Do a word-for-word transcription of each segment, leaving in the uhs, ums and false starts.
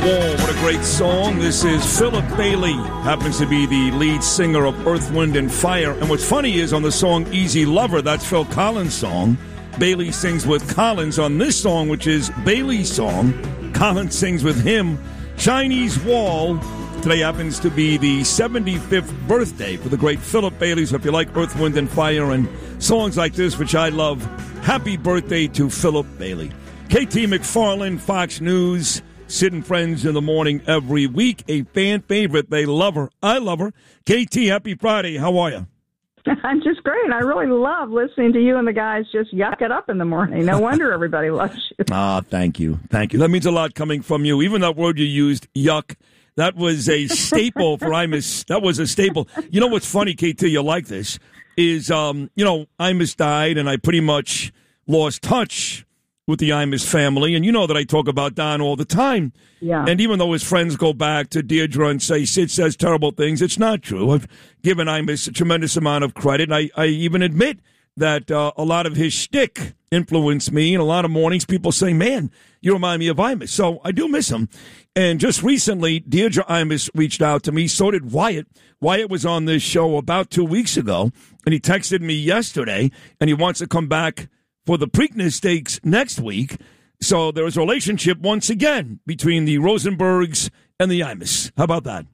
Wall, what a great song. This is Philip Bailey, happens to be the lead singer of Earth, Wind and Fire. And what's funny is on the song Easy Lover, that's Phil Collins' song. Bailey sings with Collins on this song, which is Bailey's song. Collins sings with him. Chinese Wall. Today happens to be the seventy-fifth birthday for the great Philip Bailey. So if you like Earth, Wind and Fire and songs like this, which I love, happy birthday to Philip Bailey. K T McFarland, Fox News. Sid and Friends in the morning every week. A fan favorite. They love her. I love her. K T, happy Friday. How are you? I'm just great. I really love listening to you and the guys just yuck it up in the morning. No wonder everybody loves you. Ah, thank you. Thank you. That means a lot coming from you. Even that word you used, yuck, that was a staple for Imus. That was a staple. You know what's funny, K T, you like this, is, um, you know, Imus died and I pretty much lost touch with the Imus family, and you know that I talk about Don all the time. Yeah. And even though his friends go back to Deirdre and say, Sid says terrible things, it's not true. I've given Imus a tremendous amount of credit. I, I even admit that uh, a lot of his shtick influenced me, and a lot of mornings people say, man, you remind me of Imus. So I do miss him. And just recently, Deirdre Imus reached out to me. So did Wyatt. Wyatt was on this show about two weeks ago, and he texted me yesterday, and he wants to come back for the Preakness Stakes next week. So there is a relationship once again between the Rosenbergs and the Imus. How about that?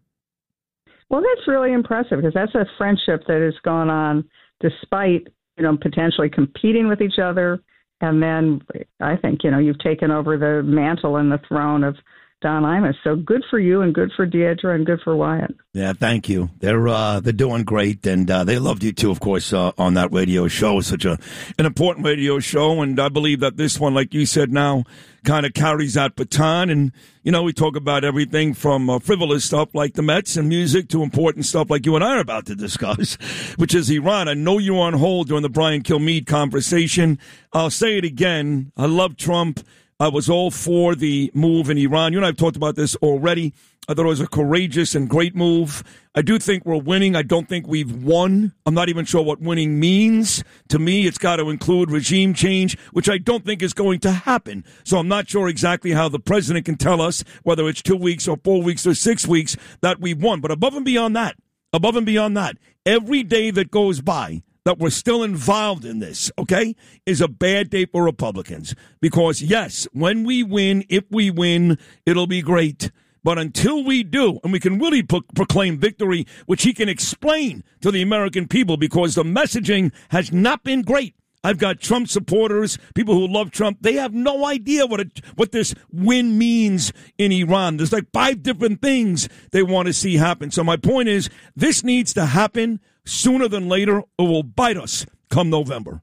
Well, that's really impressive because that's a friendship that has gone on despite, you know, potentially competing with each other. And then I think, you know, you've taken over the mantle and the throne of Don Imus. So good for you and good for Deirdre and good for Wyatt. Yeah, thank you. They're uh, they're doing great, and uh, they loved you too, of course, uh, on that radio show. It's such a an important radio show, and I believe that this one, like you said, now kind of carries that baton. And you know, we talk about everything from uh, frivolous stuff like the Mets and music to important stuff like you and I are about to discuss, which is Iran. I know you were on hold during the Brian Kilmeade conversation. I'll say it again. I love Trump. I was all for the move in Iran. You and I have talked about this already. I thought it was a courageous and great move. I do think we're winning. I don't think we've won. I'm not even sure what winning means. To me, it's got to include regime change, which I don't think is going to happen. So I'm not sure exactly how the president can tell us, whether it's two weeks or four weeks or six weeks, that we've won. But above and beyond that, above and beyond that, every day that goes by that we're still involved in this, okay, is a bad day for Republicans. Because, yes, when we win, if we win, it'll be great. But until we do, and we can really pro- proclaim victory, which he can explain to the American people, because the messaging has not been great. I've got Trump supporters, people who love Trump. They have no idea what it, what this win means in Iran. There's like five different things they want to see happen. So my point is, this needs to happen sooner than later, or will bite us come November.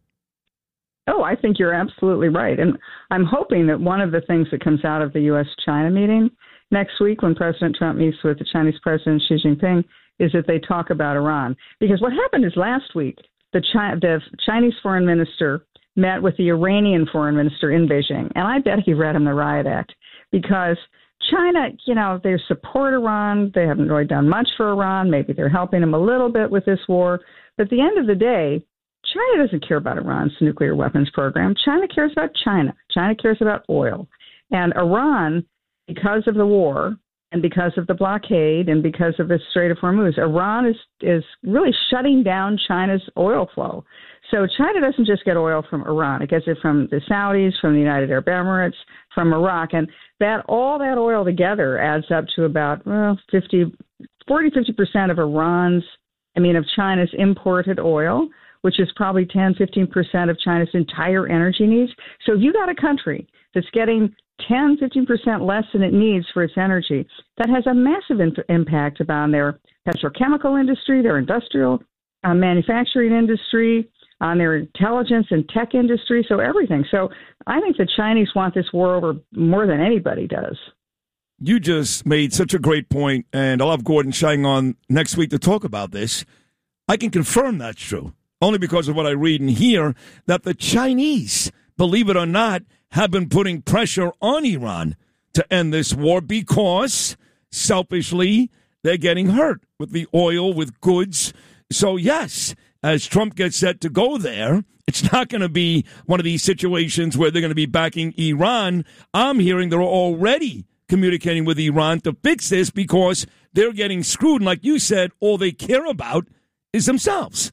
Oh, I think you're absolutely right. And I'm hoping that one of the things that comes out of the U S China meeting next week when President Trump meets with the Chinese President Xi Jinping is that they talk about Iran. Because what happened is last week, the, Chi- the Chinese foreign minister met with the Iranian foreign minister in Beijing. And I bet he read him the Riot Act because China, you know, they support Iran. They haven't really done much for Iran. Maybe they're helping them a little bit with this war. But at the end of the day, China doesn't care about Iran's nuclear weapons program. China cares about China. China cares about oil. And Iran, because of the war and because of the blockade and because of the Strait of Hormuz, Iran is, is really shutting down China's oil flow. So China doesn't just get oil from Iran. It gets it from the Saudis, from the United Arab Emirates, from Iraq. And that all that oil together adds up to about well, fifty, forty, fifty percent of Iran's, I mean, of China's imported oil, which is probably ten, fifteen percent of China's entire energy needs. So if you got a country that's getting ten, fifteen percent less than it needs for its energy, that has a massive in- impact on their petrochemical industry, their industrial uh, manufacturing industry, on their intelligence and tech industry, so everything. So I think the Chinese want this war over more than anybody does. You just made such a great point, and I'll have Gordon Shang on next week to talk about this. I can confirm that's true, only because of what I read and hear, that the Chinese, believe it or not, have been putting pressure on Iran to end this war because, selfishly, they're getting hurt with the oil, with goods. So, yes, as Trump gets set to go there, it's not going to be one of these situations where they're going to be backing Iran. I'm hearing they're already communicating with Iran to fix this because they're getting screwed. And like you said, all they care about is themselves.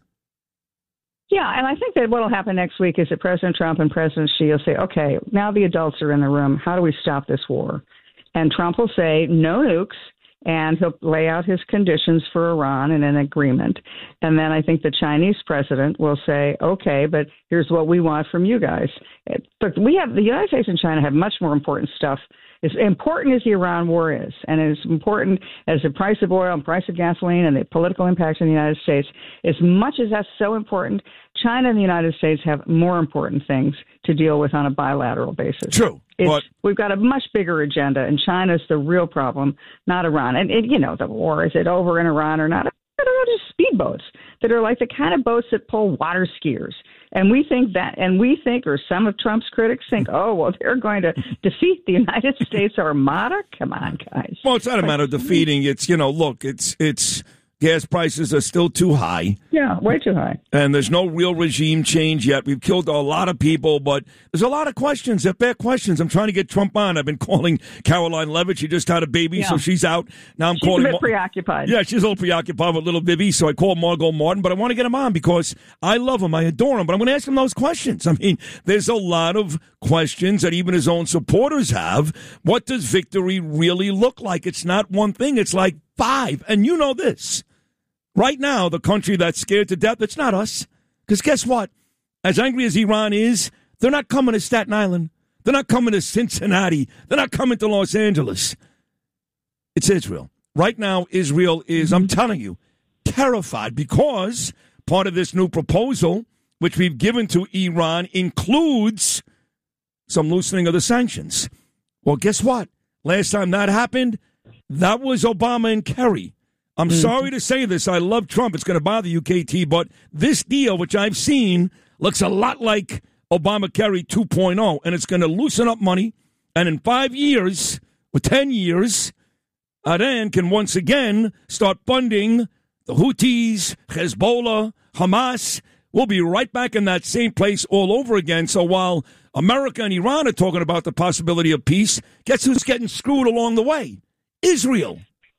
Yeah, and I think that what will happen next week is that President Trump and President Xi will say, okay, now the adults are in the room. How do we stop this war? And Trump will say, no nukes, and he'll lay out his conditions for Iran in an agreement. And then I think the Chinese president will say, okay, but here's what we want from you guys. But we have, the United States and China have much more important stuff. As important as the Iran war is, and as important as the price of oil and price of gasoline and the political impact in the United States, as much as that's so important, China and the United States have more important things to deal with on a bilateral basis. True. It's, but we've got a much bigger agenda, and China's the real problem, not Iran. And, it, you know, the war, is it over in Iran or not? They're just speedboats that are like the kind of boats that pull water skiers. And we think that, and we think, or some of Trump's critics think, oh, well, they're going to defeat the United States Armada? Come on, guys. Well, it's not a matter of defeating. It's, you know, look, it's it's gas prices are still too high. Yeah, way too high. And there's no real regime change yet. We've killed a lot of people, but there's a lot of questions. They're fair questions. I'm trying to get Trump on. I've been calling Caroline Levitt. She just had a baby, yeah. so she's out. Now I'm she's calling. a bit preoccupied. Yeah, she's a little preoccupied with little Vivi, so I called Margot Martin, but I want to get him on because I love him. I adore him, but I'm going to ask him those questions. I mean, there's a lot of questions that even his own supporters have. What does victory really look like? It's not one thing. It's like five. And you know this. Right now, the country that's scared to death, it's not us. Because guess what? As angry as Iran is, they're not coming to Staten Island. They're not coming to Cincinnati. They're not coming to Los Angeles. It's Israel. Right now, Israel is, I'm telling you, terrified because part of this new proposal, which we've given to Iran, includes some loosening of the sanctions. Well, guess what? Last time that happened, that was Obama and Kerry. I'm mm. sorry to say this. I love Trump. It's going to bother you, K T, but this deal, which I've seen, looks a lot like Obama-Kerry two point oh, and it's going to loosen up money. And in five years, or ten years, Iran can once again start funding the Houthis, Hezbollah, Hamas. We'll be right back in that same place all over again. So while America and Iran are talking about the possibility of peace, guess who's getting screwed along the way? Israel.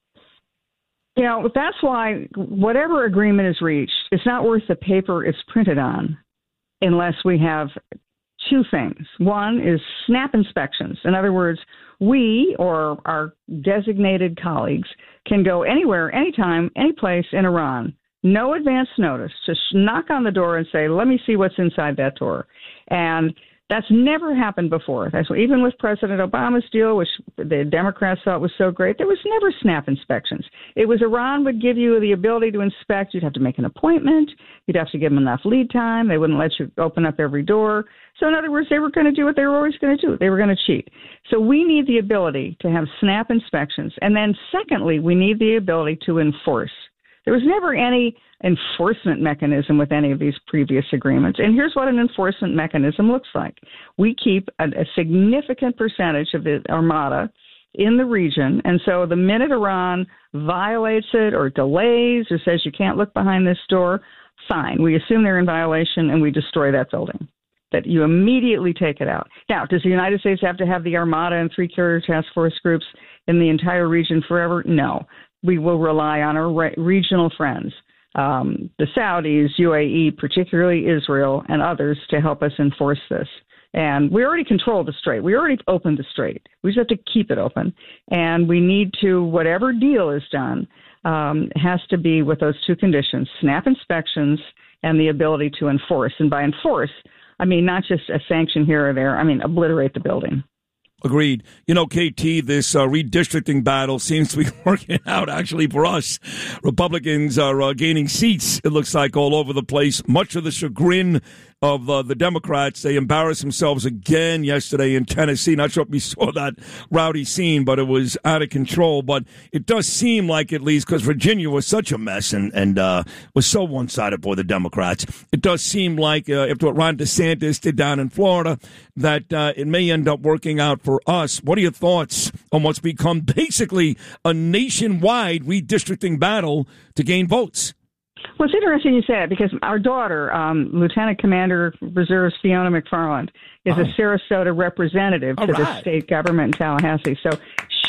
You know, that's why whatever agreement is reached, it's not worth the paper it's printed on unless we have two things. One is snap inspections. In other words, we or our designated colleagues can go anywhere, anytime, any place in Iran. No advance notice. Just knock on the door and say, let me see what's inside that door. And that's never happened before. That's what, even with President Obama's deal, which the Democrats thought was so great, there was never snap inspections. It was Iran would give you the ability to inspect. You'd have to make an appointment. You'd have to give them enough lead time. They wouldn't let you open up every door. So in other words, they were going to do what they were always going to do. They were going to cheat. So we need the ability to have snap inspections. And then secondly, we need the ability to enforce. There was never any enforcement mechanism with any of these previous agreements. And here's what an enforcement mechanism looks like. We keep a, a significant percentage of the Armada in the region. And so the minute Iran violates it or delays or says you can't look behind this door, fine. We assume they're in violation and we destroy that building. That you immediately take it out. Now, does the United States have to have the Armada and three carrier task force groups in the entire region forever? No. We will rely on our re- regional friends, um, the Saudis, U A E, particularly Israel, and others to help us enforce this. And we already control the strait. We already opened the strait. We just have to keep it open. And we need to, whatever deal is done, um, has to be with those two conditions, snap inspections and the ability to enforce. And by enforce, I mean not just a sanction here or there. I mean obliterate the building. Agreed. You know, K T, this uh, redistricting battle seems to be working out, actually, for us. Republicans are uh, gaining seats, it looks like, all over the place, much of the chagrin of uh, the Democrats. They embarrassed themselves again yesterday in Tennessee. Not sure if we saw that rowdy scene, but it was out of control. But it does seem like, at least, because Virginia was such a mess and, and uh, was so one-sided for the Democrats, it does seem like, uh, after what Ron DeSantis did down in Florida, that uh, it may end up working out for us. What are your thoughts on what's become basically a nationwide redistricting battle to gain votes? Well, it's interesting you say it because our daughter, um, Lieutenant Commander Reserves Fiona McFarland, is oh. a Sarasota representative All to right. the state government in Tallahassee. So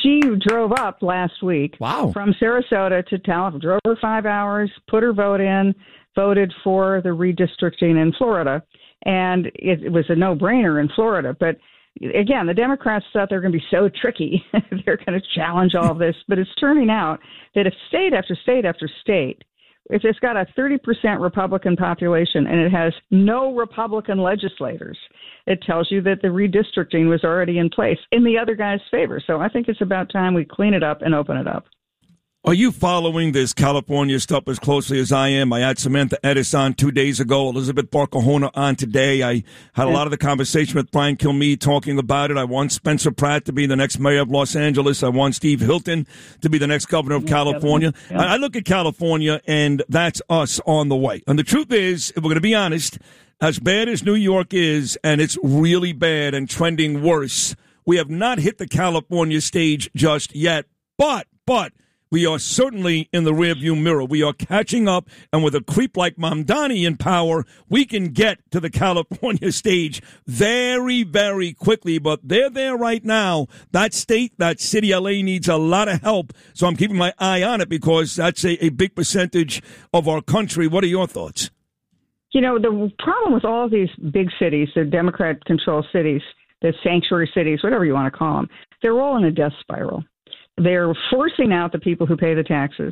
she drove up last week wow. from Sarasota to Tallahassee, drove her five hours, put her vote in, voted for the redistricting in Florida. And it, it was a no-brainer in Florida. But again, the Democrats thought they were going to be so tricky. They're going to challenge all of this. But it's turning out that if state after state after state, if it's got a thirty percent Republican population and it has no Republican legislators, it tells you that the redistricting was already in place in the other guy's favor. So I think it's about time we clean it up and open it up. Are you following this California stuff as closely as I am? I had Samantha Edis on two days ago, Elizabeth Barcahona on today. I had a lot of the conversation with Brian Kilmeade talking about it. I want Spencer Pratt to be the next mayor of Los Angeles. I want Steve Hilton to be the next governor of California. Yeah. I look at California, and that's us on the way. And the truth is, if we're going to be honest, as bad as New York is, and it's really bad and trending worse, we have not hit the California stage just yet. But, but... we are certainly in the rearview mirror. We are catching up, and with a creep like Mamdani in power, we can get to the California stage very, very quickly. But they're there right now. That state, that city, L A, needs a lot of help. So I'm keeping my eye on it because that's a, a big percentage of our country. What are your thoughts? You know, the problem with all these big cities, the Democrat-controlled cities, the sanctuary cities, whatever you want to call them, they're all in a death spiral. They're forcing out the people who pay the taxes.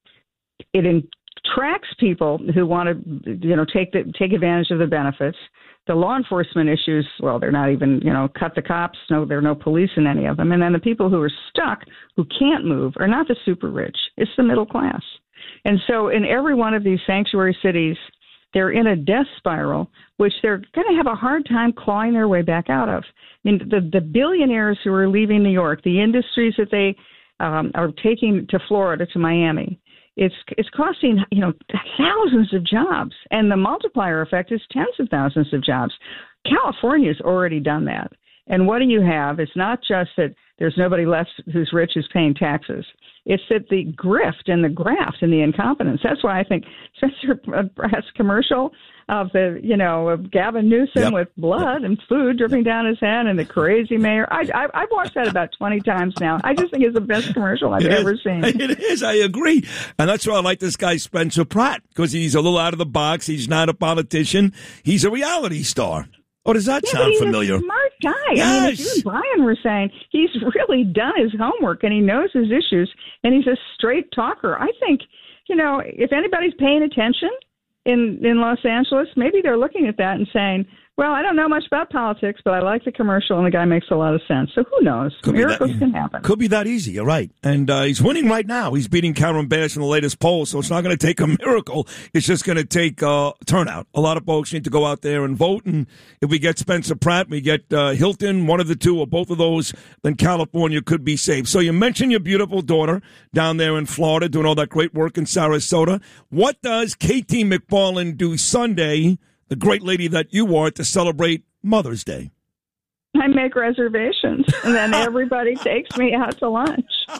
It attracts people who want to, you know, take the, take advantage of the benefits. The law enforcement issues, well, they're not even, you know, cut the cops. No, there are no police in any of them. And then the people who are stuck, who can't move, are not the super rich. It's the middle class. And so in every one of these sanctuary cities, they're in a death spiral, which they're going to have a hard time clawing their way back out of. I mean, the, the billionaires who are leaving New York, the industries that they um, are taking to Florida, to Miami, it's it's costing, you know, thousands of jobs. And the multiplier effect is tens of thousands of jobs. California's already done that. And what do you have? It's not just that there's nobody left who's rich who's paying taxes. It's that the grift and the graft and the incompetence. That's why I think Spencer Pratt's commercial of the, you know, of Gavin Newsom yep. with blood and food dripping down his head and the crazy mayor. I, I, I've watched that about twenty times now. I just think it's the best commercial I've it ever is. seen. It is. I agree. And that's why I like this guy, Spencer Pratt, because he's a little out of the box. He's not a politician. He's a reality star. Oh, does that yeah, sound he's familiar? A smart guy. Yes. I mean, as you and Brian were saying, he's really done his homework and he knows his issues and he's a straight talker. I think, you know, if anybody's paying attention in, in Los Angeles, maybe they're looking at that and saying, well, I don't know much about politics, but I like the commercial, and the guy makes a lot of sense. So who knows? Could Miracles that, can happen. Could be that easy. You're right. And uh, he's winning right now. He's beating Karen Bass in the latest poll, so it's not going to take a miracle. It's just going to take uh, turnout. A lot of folks need to go out there and vote, and if we get Spencer Pratt, we get uh, Hilton, one of the two or both of those, then California could be safe. So you mentioned your beautiful daughter down there in Florida doing all that great work in Sarasota. What does K T McFarland do Sunday, the great lady that you are, to celebrate Mother's Day? I make reservations, and then everybody takes me out to lunch.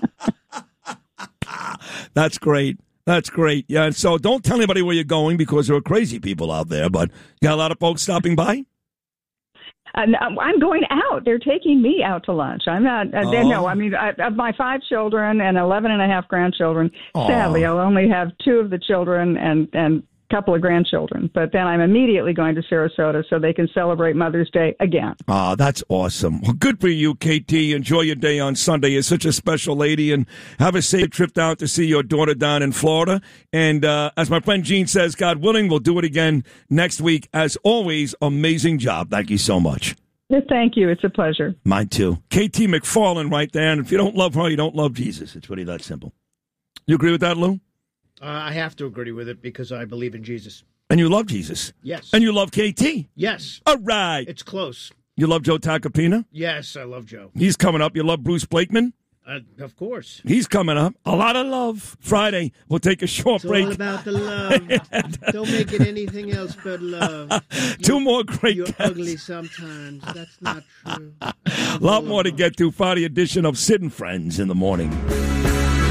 That's great. That's great. Yeah, and so don't tell anybody where you're going because there are crazy people out there, but you got a lot of folks stopping by? Uh, I'm going out. They're taking me out to lunch. I'm not, uh, oh. no, I mean, I, of my five children and eleven and a half grandchildren, oh. sadly, I'll only have two of the children and, and couple of grandchildren, but then I'm immediately going to Sarasota so they can celebrate Mother's Day again. Ah, that's awesome. Well, good for you, K T. Enjoy your day on Sunday. You're such a special lady, and have a safe trip down to see your daughter down in Florida. And uh, as my friend Gene says, God willing, we'll do it again next week. As always, amazing job. Thank you so much. Thank you. It's a pleasure. Mine too. K T McFarland right there. And if you don't love her, you don't love Jesus. It's really that simple. You agree with that, Lou? Uh, I have to agree with it because I believe in Jesus. And you love Jesus? Yes. And you love K T? Yes. All right. It's close. You love Joe Tacopina? Yes, I love Joe. He's coming up. You love Bruce Blakeman? Uh, of course. He's coming up. A lot of love. Friday, we'll take a short it's break. It's all about the love. Don't make it anything else but love. Two you, more great You're guests. ugly sometimes. That's not true. A lot more to get to. Friday edition of Sid and Friends in the morning.